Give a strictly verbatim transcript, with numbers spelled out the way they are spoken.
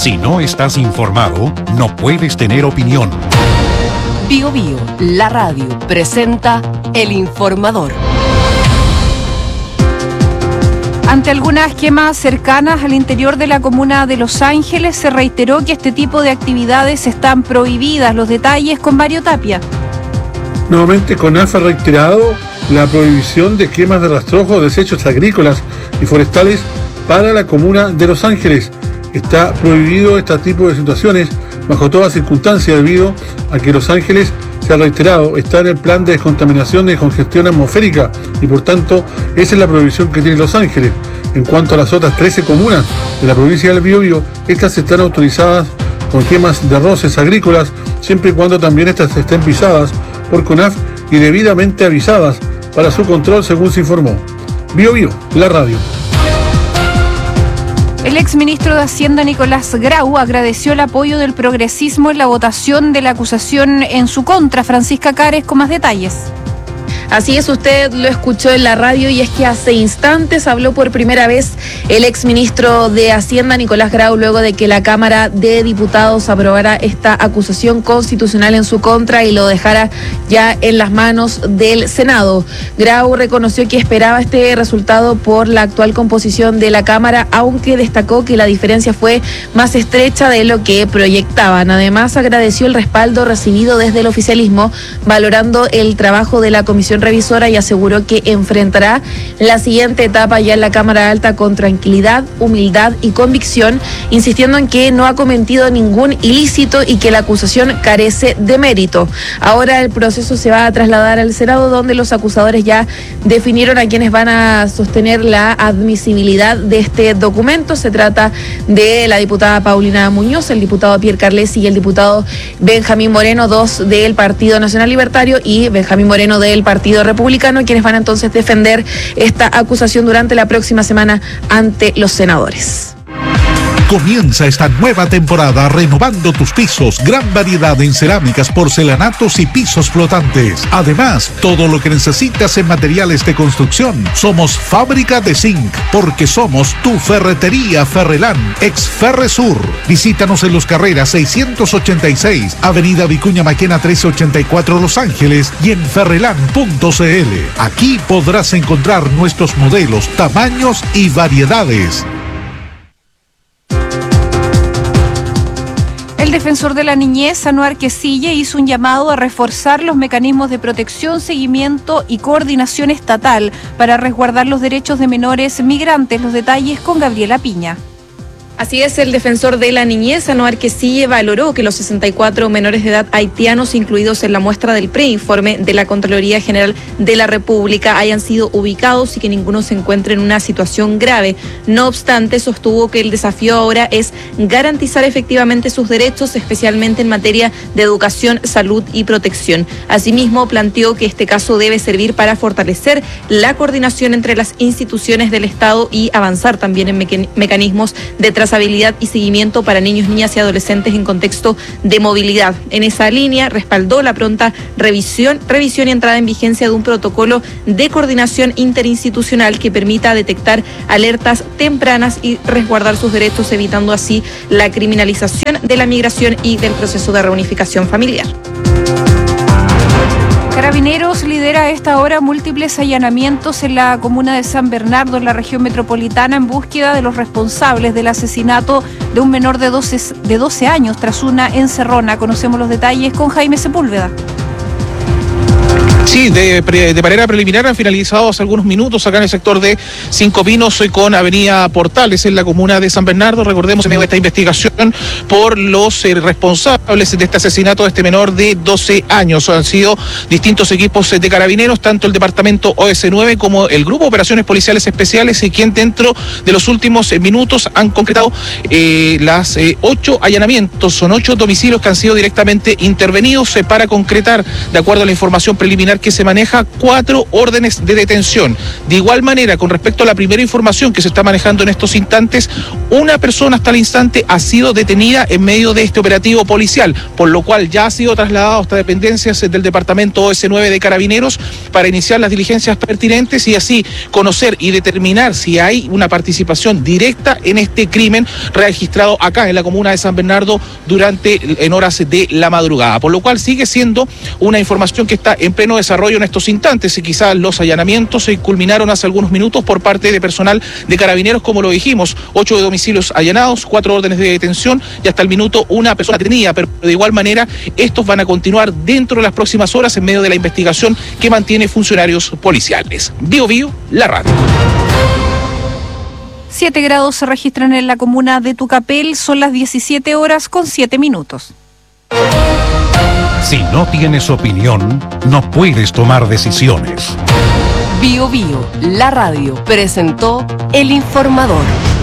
Si no estás informado, no puedes tener opinión. Bio Bio, la radio, presenta El Informador. Ante algunas quemas cercanas al interior de la comuna de Los Ángeles, se reiteró que este tipo de actividades están prohibidas. Los detalles con Mario Tapia. Nuevamente, CONAF ha reiterado la prohibición de quemas de rastrojos, desechos agrícolas y forestales para la comuna de Los Ángeles. Está prohibido este tipo de situaciones bajo toda circunstancia, debido a que Los Ángeles, se ha reiterado, está en el plan de descontaminación y congestión atmosférica, y por tanto esa es la prohibición que tiene Los Ángeles. En cuanto a las otras trece comunas de la provincia del Biobío, estas están autorizadas con quemas de arroces agrícolas, siempre y cuando también estas estén pisadas por CONAF y debidamente avisadas para su control, según se informó. Biobío, la radio. El exministro de Hacienda, Nicolás Grau, agradeció el apoyo del progresismo en la votación de la acusación en su contra. Francisca Cares con más detalles. Así es, usted lo escuchó en la radio, y es que hace instantes habló por primera vez el exministro de Hacienda, Nicolás Grau, luego de que la Cámara de Diputados aprobara esta acusación constitucional en su contra y lo dejara ya en las manos del Senado. Grau reconoció que esperaba este resultado por la actual composición de la Cámara, aunque destacó que la diferencia fue más estrecha de lo que proyectaban. Además, agradeció el respaldo recibido desde el oficialismo, valorando el trabajo de la Comisión Revisora, y aseguró que enfrentará la siguiente etapa ya en la Cámara Alta con tranquilidad, humildad y convicción, insistiendo en que no ha cometido ningún ilícito y que la acusación carece de mérito. Ahora el proceso se va a trasladar al Senado, donde los acusadores ya definieron a quienes van a sostener la admisibilidad de este documento. Se trata de la diputada Paulina Muñoz, el diputado Pierre Carlesi y el diputado Benjamín Moreno, dos del Partido Nacional Libertario y Benjamín Moreno del Partido Republicano, quienes van a entonces defender esta acusación durante la próxima semana ante los senadores. Comienza esta nueva temporada renovando tus pisos. Gran variedad en cerámicas, porcelanatos y pisos flotantes. Además, todo lo que necesitas en materiales de construcción. Somos Fábrica de Zinc, porque somos tu ferretería Ferrelán, ex Ferresur. Visítanos en Los Carreras seiscientos ochenta y seis, Avenida Vicuña Maquena trece ochenta y cuatro, Los Ángeles, y en ferrelán punto c l. Aquí podrás encontrar nuestros modelos, tamaños y variedades. El defensor de la niñez, Anuar Quesille, hizo un llamado a reforzar los mecanismos de protección, seguimiento y coordinación estatal para resguardar los derechos de menores migrantes. Los detalles con Gabriela Piña. Así es, el defensor de la niñez, Anuar Quesille, valoró que los sesenta y cuatro menores de edad haitianos incluidos en la muestra del preinforme de la Contraloría General de la República hayan sido ubicados y que ninguno se encuentre en una situación grave. No obstante, sostuvo que el desafío ahora es garantizar efectivamente sus derechos, especialmente en materia de educación, salud y protección. Asimismo, planteó que este caso debe servir para fortalecer la coordinación entre las instituciones del Estado y avanzar también en meca- mecanismos de trazabilidad y seguimiento para niños, niñas y adolescentes en contexto de movilidad. En esa línea, respaldó la pronta revisión, revisión y entrada en vigencia de un protocolo de coordinación interinstitucional que permita detectar alertas tempranas y resguardar sus derechos, evitando así la criminalización de la migración y del proceso de reunificación familiar. Carabineros lidera a esta hora múltiples allanamientos en la comuna de San Bernardo, en la región metropolitana, en búsqueda de los responsables del asesinato de un menor de doce, de doce años tras una encerrona. Conocemos los detalles con Jaime Sepúlveda. Sí, de, de manera preliminar han finalizado hace algunos minutos acá en el sector de Cinco Pinos con Avenida Portales en la comuna de San Bernardo. Recordemos en medio de esta investigación por los eh, responsables de este asesinato de este menor de doce años. Han sido distintos equipos de carabineros, tanto el departamento O S nueve como el Grupo de Operaciones Policiales Especiales, y quien dentro de los últimos eh, minutos han concretado eh, las eh, ocho allanamientos. Son ocho domicilios que han sido directamente intervenidos eh, para concretar, de acuerdo a la información preliminar que se maneja cuatro órdenes de detención. De igual manera, con respecto a la primera información que se está manejando en estos instantes, una persona hasta el instante ha sido detenida en medio de este operativo policial, por lo cual ya ha sido trasladado hasta dependencias del departamento O S nueve de Carabineros para iniciar las diligencias pertinentes y así conocer y determinar si hay una participación directa en este crimen registrado acá en la comuna de San Bernardo durante en horas de la madrugada, por lo cual sigue siendo una información que está en pleno desarrollo en estos instantes y quizás los allanamientos se culminaron hace algunos minutos por parte de personal de Carabineros, como lo dijimos, ocho domicilios allanados, cuatro órdenes de detención y hasta el minuto una persona detenida, pero de igual manera estos van a continuar dentro de las próximas horas en medio de la investigación que mantiene funcionarios policiales. Bio Bio, la radio. siete grados se registran en la comuna de Tucapel, son las diecisiete horas con siete minutos. Si no tienes opinión, no puedes tomar decisiones. Bio Bio, la radio, presentó El Informador.